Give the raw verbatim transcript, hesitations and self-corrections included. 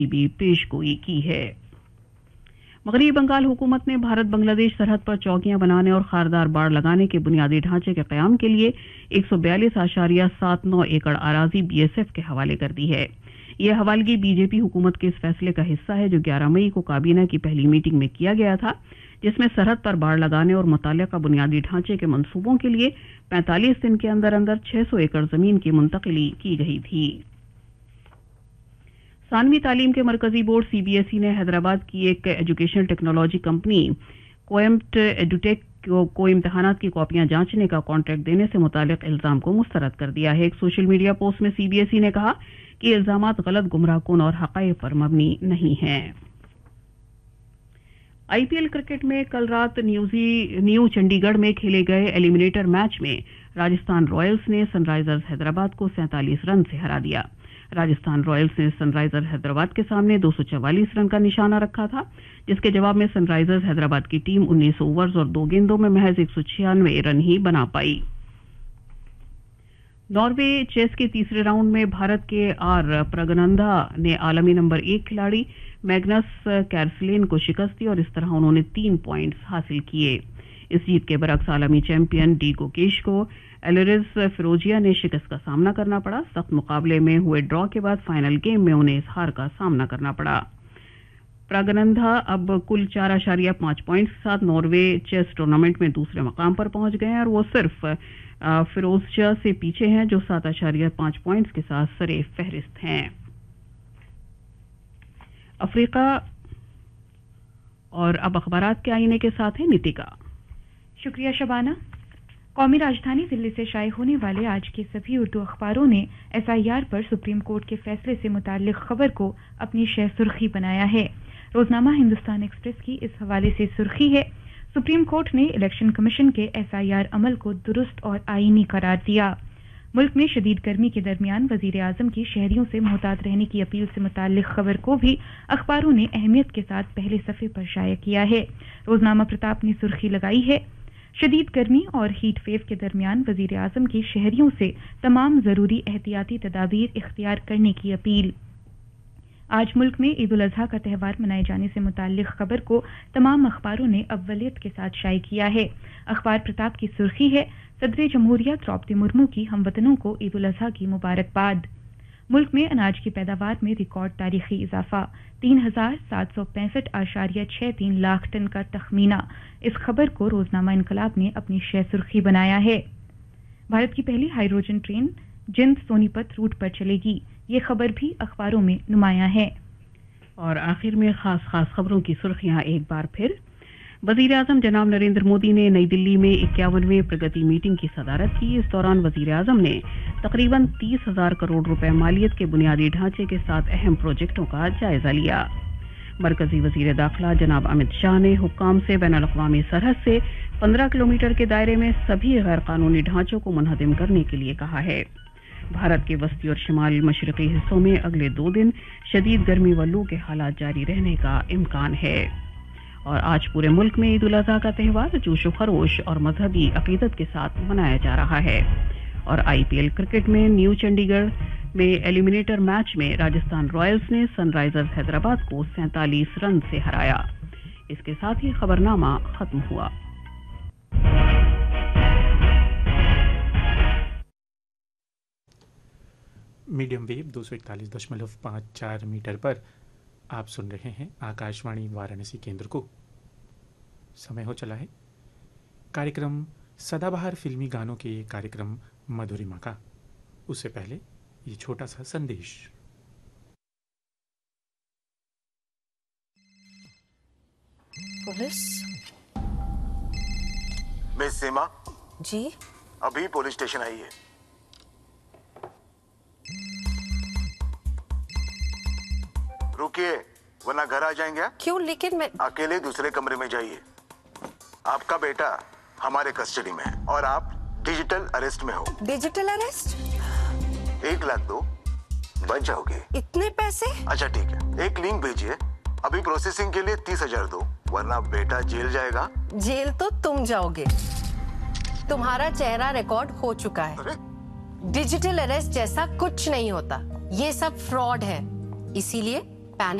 بھی پیش گوئی کی ہے۔ مغربی بنگال حکومت نے بھارت بنگلہ دیش سرحد پر چوکیاں بنانے اور خاردار باڑ لگانے کے بنیادی ڈھانچے کے قیام کے لیے ایک سو بیالیس اشاریہ سات نو ایکڑ اراضی بی ایس ایف کے حوالے کر دی ہے۔ یہ حوالگی بی جے پی حکومت کے اس فیصلے کا حصہ ہے جو گیارہ مئی کو کابینہ کی پہلی میٹنگ میں کیا گیا تھا، جس میں سرحد پر باڑ لگانے اور متعلقہ بنیادی ڈھانچے کے منصوبوں کے لیے پینتالیس دن کے اندر اندر چھ سو ایکڑ زمین کی منتقلی کی گئی تھی۔ ثانوی تعلیم کے مرکزی board C B S E نے حیدرآباد کی ایک ایجوکیشنل ٹیکنالوجی کمپنی کوئمٹ ایڈوٹیک کو امتحانات کی کاپیاں جانچنے کا کانٹریکٹ دینے سے متعلق الزام کو مسترد کر دیا ہے۔ ایک سوشل میڈیا پوسٹ میں سی بی ایس ای نے کہا کہ یہ الزامات غلط، گمراہ کن اور حقائق پر مبنی نہیں ہیں۔ آئی پی ایل کرکٹ میں کل رات نیوزی نیو چنڈی گڑھ میں کھیلے گئے ایلیمنیٹر میچ میں راجستھان رائلز نے سن رائزرز حیدرآباد کو سینتالیس رن سے ہرا دیا۔ راجستھان رائلز نے سن رائزرز حیدرآباد کے سامنے دو سو چوالیس رن کا نشانہ رکھا تھا، جس کے جواب میں سن رائزرز حیدرآباد کی ٹیم انیس اوورز اور دو گیندوں میں محض ایک سو چھیانوے رن ہی بنا پائی۔ ناروے چیس کے تیسرے راؤنڈ میں بھارت کے آر پرگنندھا نے عالمی نمبر ایک کھلاڑی میگنس کیرسلین کو شکست دی اور اس طرح انہوں نے تین پوائنٹس حاصل کیے۔ اس جیت کے برعکس عالمی چیمپئن ڈی گوکیش کو ایلرز فیروزیا نے شکست کا سامنا کرنا پڑا۔ سخت مقابلے میں ہوئے ڈرا کے بعد فائنل گیم میں انہیں اس ہار کا سامنا کرنا پڑا۔ پراگنندھا اب کل چار اشاریہ پانچ پوائنٹس کے ساتھ ناروے چیس ٹورنامنٹ میں دوسرے مقام پر پہنچ گئے ہیں اور وہ صرف فیروزیا سے پیچھے ہیں جو سات اشاریہ پانچ پوائنٹس کے ساتھ سرِ فہرست ہیں۔ افریقہ اور اب اخبارات کے آئینے کے ساتھ ہیں نیتیکا۔ شکریہ شبانہ۔ قومی راجدھانی دلی سے شائع ہونے والے آج کے سبھی اردو اخباروں نے F I R per supreme court کے فیصلے سے متعلق خبر کو اپنی شہ سرخی بنایا ہے۔ روزنامہ ہندوستان ایکسپریس کی اس حوالے سے سرخی ہے، سپریم کورٹ نے الیکشن کمیشن کے ایف آئی آر عمل کو درست اور آئینی قرار دیا۔ ملک میں شدید گرمی کے درمیان وزیر اعظم کی شہریوں سے محتاط رہنے کی اپیل سے متعلق خبر کو بھی اخباروں نے اہمیت کے ساتھ پہلے صفحے پر شائع کیا ہے۔ روزنامہ پرتاپ نے سرخی لگائی ہے، شدید گرمی اور ہیٹ ویو کے درمیان وزیر اعظم کی شہریوں سے تمام ضروری احتیاطی تدابیر اختیار کرنے کی اپیل۔ آج ملک میں عید الاضحیٰ کا تہوار منائے جانے سے متعلق خبر کو تمام اخباروں نے اولیت کے ساتھ شائع کیا ہے۔ اخبار پرتاپ کی سرخی ہے، صدر جمہوریہ دروپدی مرمو کی ہم وطنوں کو عید الاضحیٰ کی مبارکباد۔ ملک میں اناج کی پیداوار میں ریکارڈ تاریخی اضافہ، تین ہزار سات سو پینسٹھ اشاریہ چھ تین لاکھ ٹن کا تخمینہ۔ اس خبر کو روزنامہ انقلاب نے اپنی شہ سرخی بنایا ہے۔ بھارت کی پہلی ہائیڈروجن ٹرین جند سونی پت روٹ پر چلے گی، یہ خبر بھی اخباروں میں نمایاں ہے۔ اور آخر میں خاص خاص خبروں کی سرخیاں ایک بار پھر۔ وزیر اعظم جناب نریندر مودی نے نئی دلی میں اکیاونویں پرگتی میٹنگ کی صدارت کی۔ اس دوران وزیر اعظم نے تقریباً تیس ہزار کروڑ روپے مالیت کے بنیادی ڈھانچے کے ساتھ اہم پروجیکٹوں کا جائزہ لیا۔ مرکزی وزیر داخلہ جناب امت شاہ نے حکام سے بین الاقوامی سرحد سے پندرہ کلومیٹر کے دائرے میں سبھی غیر قانونی ڈھانچوں کو منہدم کرنے کے لیے کہا ہے۔ بھارت کے وسطی اور شمال مشرقی حصوں میں اگلے دو دن شدید گرمی و لو کے حالات جاری رہنے کا امکان ہے۔ اور آج پورے ملک میں عید الاضحیٰ کا تہوار جوش و خروش اور مذہبی عقیدت کے ساتھ منایا جا رہا ہے۔ اور آئی پی ایل کرکٹ میں نیو چنڈی گڑھ میں ایلیمنیٹر میچ میں راجستھان رائلز نے سن رائزرز حیدرآباد کو سینتالیس رن سے ہرایا۔ اس کے ساتھ ہی خبرنامہ ختم ہوا۔ میڈیم ویو دو سو اکتالیس دشملو پانچ چار میٹر پر آپ سن رہے ہیں آکاش وانی وارانسی کیندر کو۔ سمے ہو چلا ہے کاریکرم سدا بہار فلمی گانوں کے کاریکرم مدھوریما کا۔ اس سے پہلے یہ چھوٹا سا سندیش۔ پولیس؟ مس سیما جی؟ ابھی پولیس اسٹیشن آئی ہے۔ رکیے ورنہ گھر آ جائیں گے۔ کیوں؟ لیکن میں اکیلے دوسرے کمرے میں جائیے۔ آپ کا بیٹا ہمارے کسٹڈی میں ہے اور آپ ڈیجیٹل اریسٹ میں ہو۔ Digital arrest? ایک لاکھ دو بچ جاؤ گے۔ اتنے پیسے؟ اچھا ٹھیک ہے، ایک لنک بھیجیے، ابھی پروسیسنگ کے لیے تیس ہزار دو ورنہ بیٹا جیل جائے گا۔ جیل تو تم جاؤ گے، تمہارا چہرہ ریکارڈ ہو چکا ہے۔ ڈیجیٹل اریسٹ جیسا کچھ نہیں ہوتا، یہ سب فراڈ ہے، اسی لیے